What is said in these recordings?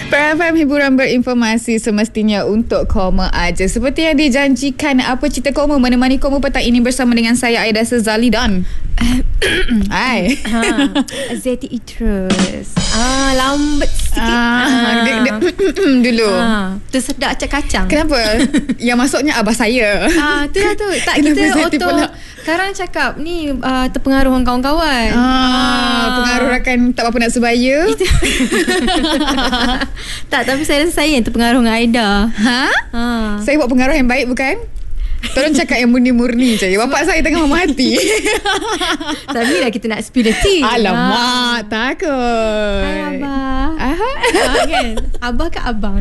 PFM hiburan berinformasi semestinya untuk koma aja. Seperti yang dijanjikan, apa cerita koma menemani koma petang ini bersama dengan saya Aida Sezali dan hai Zeti Idrus. Lambat sikit. Dulu. Tu sedap kacang. Kenapa? Yang masuknya abah saya. Tu lah tu. Tak, kita Zeti auto pula? sekarang cakap ni terpengaruh dengan kawan-kawan. Pengaruh rakan tak apa nak sebaya. Tak, tapi saya rasa saya yang terpengaruh dengan Aida. Saya buat pengaruh yang baik bukan? Tolong cakap yang murni-murni je. Bapak saya tengah memati. Tapi dah kita nak spill the tea. Alamak, takut. Hai Abah. Kan? Abah ke abang?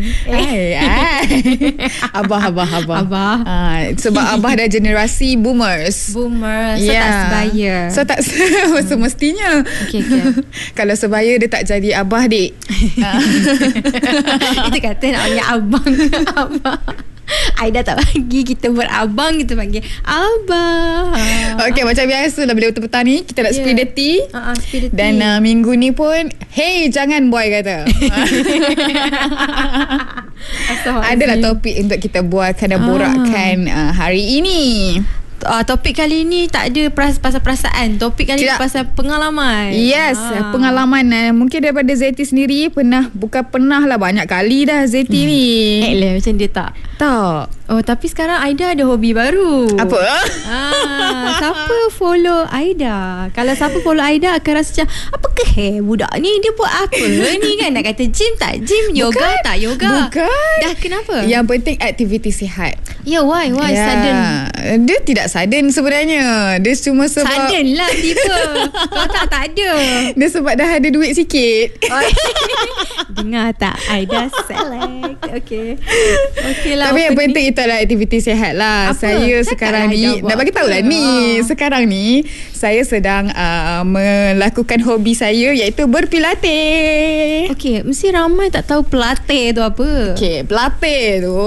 Abah. Sebab Abah dah generasi boomers. So tak sebaya. So tak semestinya. Okay. Kalau sebaya dia tak jadi Abah, dik. Itu kata nak panggil abang. Abah. Aida tak bagi kita buat abang, kita panggil Abah. Okay, macam biasa lah bila petang ni kita nak spill the tea. Dan minggu ni pun, hey jangan boy kata. Adalah topik untuk kita buatkan dan borakkan hari ini. Topik kali ni tak ada pasal perasaan. Topik kali ni pasal pengalaman. Yes, pengalaman. Mungkin daripada Zeti sendiri bukan pernah lah, banyak kali dah Zeti ni. Macam dia tak. Oh, tapi sekarang Aida ada hobi baru. Apa? Siapa follow Aida? Kalau siapa follow Aida akan rasa macam, apa ke budak ni, dia buat apa ni kan? Nak kata gym tak gym, yoga tak yoga. Bukan. Dah kenapa? Yang penting aktiviti sihat. Why sudden? Dia tidak sudden sebenarnya. Dia cuma sebab sudden lah tiba. Kalau tak ada. Dia sebab dah ada duit sikit. Dengar tak? Aida select. Okay lah. Tapi yang penting itu adalah aktiviti sihat lah. Apa? Saya sekarang ni nak bagi tahu lah ni. Sekarang ni saya sedang melakukan hobi saya, iaitu berpilates. Okay, mesti ramai tak tahu pilates tu apa. Okay, pilates tu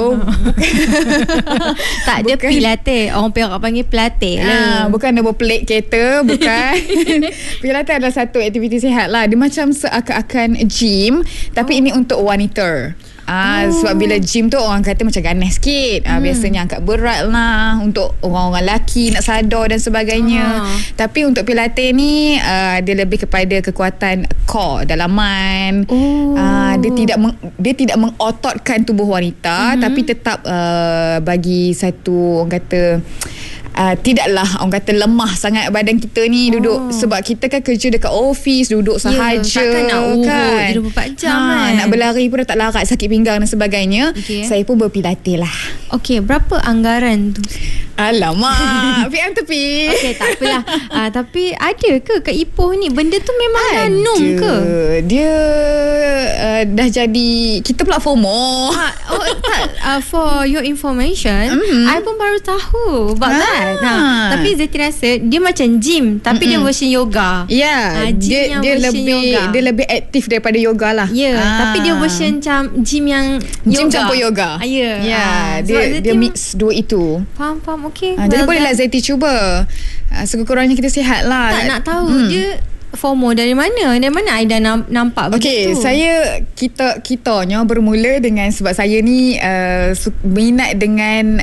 tak ada pilates. Orang Perak panggil pilates lah. Bukan ada pelik kereta. Bukan. Pilates adalah satu aktiviti sihat lah. Dia macam seakan-akan gym, tapi ini untuk wanita. Sebab bila gym tu orang kata macam ganas sikit. Biasanya angkat berat lah untuk orang-orang lelaki, nak sadar dan sebagainya. Tapi untuk pilates ni dia lebih kepada kekuatan core, dalaman. Dia tidak mengototkan tubuh wanita, tapi tetap bagi satu, orang kata tidaklah orang kata lemah sangat badan kita ni duduk. Sebab kita kan kerja dekat office, duduk sahaja. Takkan nak urut 24 jam kan. Nak berlari pun dah tak larat, sakit pinggang dan sebagainya. Saya pun berpilates lah. Okay, berapa anggaran tu? Alamak, PM tepi. Okay, tak apalah. Tapi ada ke kat Ipoh ni benda tu memang dah norm ke? Dia dah jadi, kita pula FOMO. Tak, for your information, I pun baru tahu about that. Tapi Zeti rasa dia macam gym, tapi dia version yoga. Dia lebih aktif daripada yoga lah. Tapi dia version macam gym yang gym yoga. campur yoga. Dia mix dua itu. Faham. Okay. Jadi bolehlah Zeti cuba. Sekurang-kurangnya kita sihat lah. Tak nak tahu dia FOMO dari mana? Dari mana Aida nampak begitu? Kitanya bermula dengan, sebab saya ni minat dengan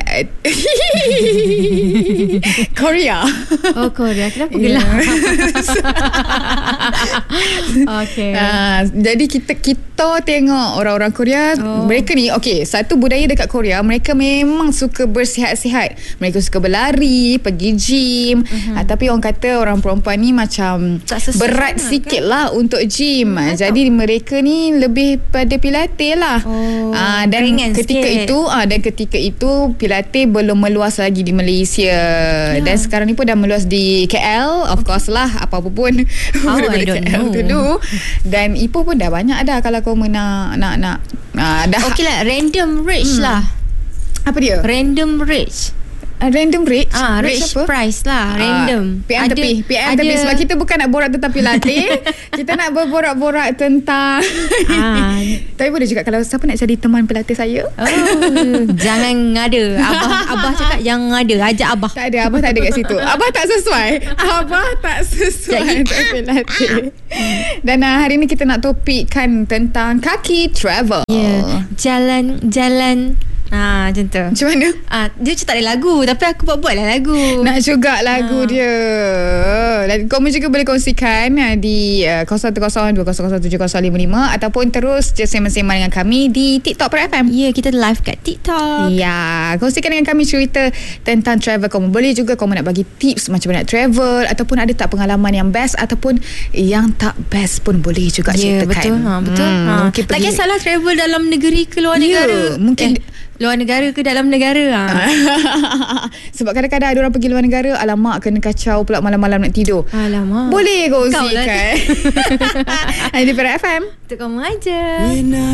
Korea. Korea. Kenapa gelap? Okay. Jadi kita tengok orang-orang Korea, mereka ni satu budaya dekat Korea, mereka memang suka bersihat-sihat. Mereka suka berlari, pergi gym. Tapi orang kata orang perempuan ni macam berat sikit lah untuk gym. Jadi mereka ni lebih pada pilates lah. Dan ketika itu pilates belum meluas lagi di Malaysia. Dan sekarang ni pun dah meluas di KL. Of course lah, apa-apa pun I don't know dulu. Dan Ipoh pun dah banyak dah. Kalau kau nak dah. Okay lah, random rage lah. Apa dia? Random rage. Random rich? Rich apa? price lah. Random. PM tepi sebab kita bukan nak borak tentang Pilates. Kita nak berborak-borak tentang tapi boleh juga kalau siapa nak jadi teman Pilates saya. Jangan ngada. Abah cakap jangan ngada. Ajak Abah. Tak ada, Abah tak ada kat situ. Abah tak sesuai untuk Pilates. Dan hari ni kita nak topikkan tentang kaki travel. Jalan macam tu. Macam mana? Dia macam tak ada lagu, tapi aku buat lah lagu. Nak juga lagu dia. Dan kamu juga boleh kongsikan di 0102007055 ataupun terus je sembang-sembang dengan kami di TikTok Per FM. Ya, kita live kat TikTok. Ya, kongsikan dengan kami cerita tentang travel kamu. Boleh juga kamu nak bagi tips macam mana nak travel, ataupun ada tak pengalaman yang best ataupun yang tak best pun boleh juga ceritakan. Betul. Tak kisahlah travel dalam negeri ke luar negara. Mungkin luar negara ke dalam negara. Sebab kadang-kadang ada orang pergi luar negara, alamak kena kacau pula malam-malam nak tidur. Alamak. Boleh kongsikan. Di Per FM. Untuk kamu aja.